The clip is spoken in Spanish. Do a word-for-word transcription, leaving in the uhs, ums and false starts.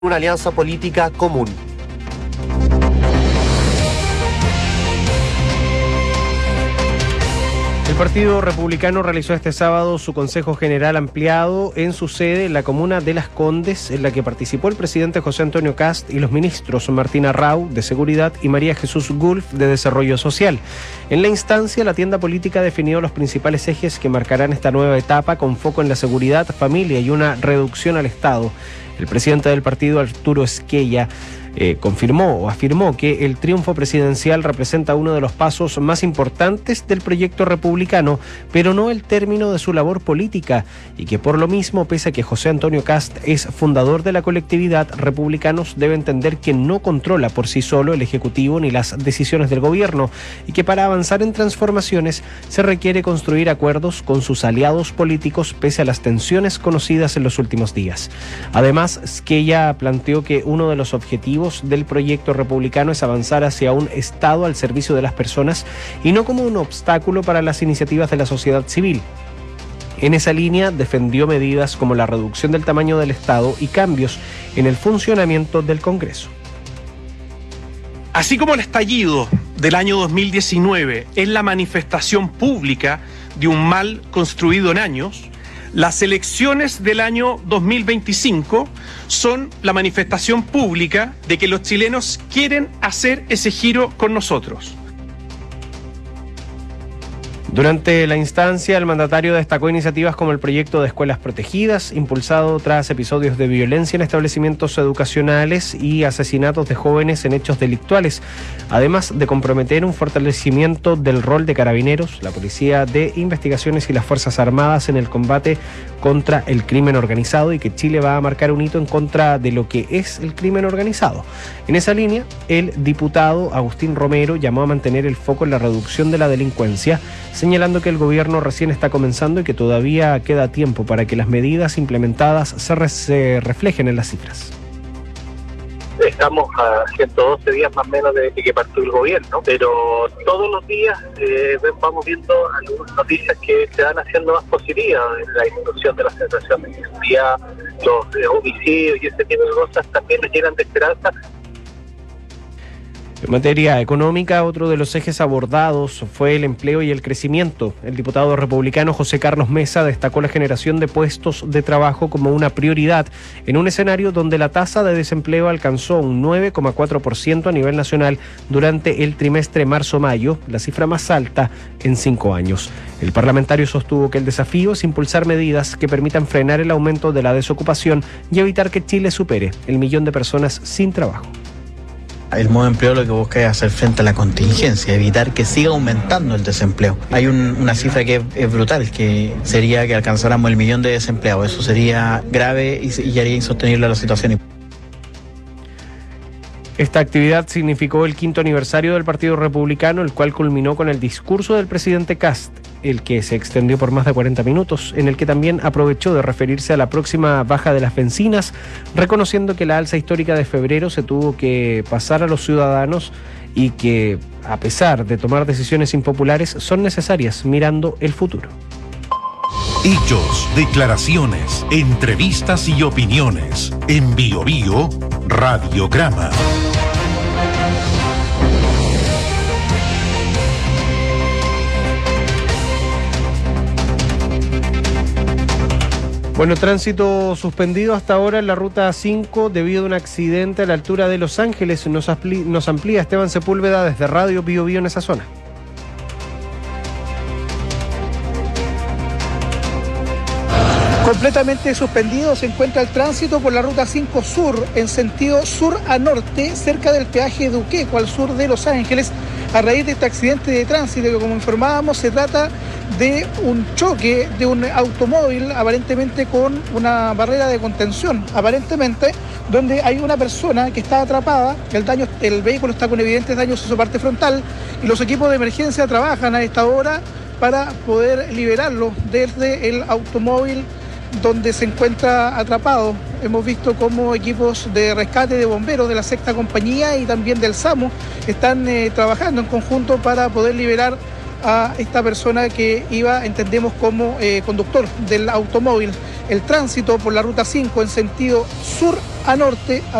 una alianza política común. El Partido Republicano realizó este sábado su Consejo General ampliado en su sede en la comuna de Las Condes, en la que participó el presidente José Antonio Kast y los ministros Martina Rau, de Seguridad, y María Jesús Gulf, de Desarrollo Social. En la instancia, la tienda política definió los principales ejes que marcarán esta nueva etapa, con foco en la seguridad, familia y una reducción al Estado. El presidente del partido, Arturo Esquella, Eh, confirmó o afirmó que el triunfo presidencial representa uno de los pasos más importantes del proyecto republicano, pero no el término de su labor política, y que por lo mismo, pese a que José Antonio Kast es fundador de la colectividad, republicanos debe entender que no controla por sí solo el Ejecutivo ni las decisiones del gobierno, y que para avanzar en transformaciones se requiere construir acuerdos con sus aliados políticos pese a las tensiones conocidas en los últimos días. Además, Esquella planteó que uno de los objetivos del proyecto republicano es avanzar hacia un Estado al servicio de las personas y no como un obstáculo para las iniciativas de la sociedad civil. En esa línea defendió medidas como la reducción del tamaño del Estado y cambios en el funcionamiento del Congreso. Así como el estallido del año dos mil diecinueve es la manifestación pública de un mal construido en años, las elecciones del año dos mil veinticinco son la manifestación pública de que los chilenos quieren hacer ese giro con nosotros. Durante la instancia, el mandatario destacó iniciativas como el proyecto de escuelas protegidas, impulsado tras episodios de violencia en establecimientos educacionales y asesinatos de jóvenes en hechos delictuales, además de comprometer un fortalecimiento del rol de carabineros, la Policía de Investigaciones y las Fuerzas Armadas en el combate contra el crimen organizado, y que Chile va a marcar un hito en contra de lo que es el crimen organizado. En esa línea, el diputado Agustín Romero llamó a mantener el foco en la reducción de la delincuencia, señalando que el gobierno recién está comenzando y que todavía queda tiempo para que las medidas implementadas se, re- se reflejen en las cifras. Estamos a ciento doce días más o menos de que partió el gobierno, pero todos los días eh, vamos viendo algunas noticias que se van haciendo más positivas. La disminución de la sensación de inseguridad, los eh, homicidios y ese tipo de cosas también nos llenan de esperanza. En materia económica, otro de los ejes abordados fue el empleo y el crecimiento. El diputado republicano José Carlos Mesa destacó la generación de puestos de trabajo como una prioridad en un escenario donde la tasa de desempleo alcanzó un nueve coma cuatro por ciento a nivel nacional durante el trimestre marzo-mayo, la cifra más alta en cinco años. El parlamentario sostuvo que el desafío es impulsar medidas que permitan frenar el aumento de la desocupación y evitar que Chile supere el millón de personas sin trabajo. El modo de empleo lo que busca es hacer frente a la contingencia, evitar que siga aumentando el desempleo. Hay un, una cifra que es, es brutal, que sería que alcanzáramos el millón de desempleados. Eso sería grave y, y haría insostenible la situación. Esta actividad significó el quinto aniversario del Partido Republicano, el cual culminó con el discurso del presidente Kast, el que se extendió por más de cuarenta minutos, en el que también aprovechó de referirse a la próxima baja de las bencinas, reconociendo que la alza histórica de febrero se tuvo que pasar a los ciudadanos y que, a pesar de tomar decisiones impopulares, son necesarias mirando el futuro. Hechos, declaraciones, entrevistas y opiniones. En Bio Bio, Radiograma. Bueno, tránsito suspendido hasta ahora en la ruta cinco debido a un accidente a la altura de Los Ángeles. Nos, ampli- nos amplía Esteban Sepúlveda desde Radio Bio Bio en esa zona. Completamente suspendido se encuentra el tránsito por la ruta cinco Sur en sentido sur a norte, cerca del peaje Duqueco al sur de Los Ángeles, a raíz de este accidente de tránsito que, como informábamos, se trata de un choque de un automóvil aparentemente con una barrera de contención, aparentemente, donde hay una persona que está atrapada. El daño, el vehículo está con evidentes daños en su parte frontal y los equipos de emergencia trabajan a esta hora para poder liberarlo desde el automóvil donde se encuentra atrapado. Hemos visto cómo equipos de rescate de bomberos de la sexta compañía y también del SAMU están eh, trabajando en conjunto para poder liberar a esta persona que iba, entendemos, como eh, conductor del automóvil. El tránsito por la ruta cinco en sentido sur a norte.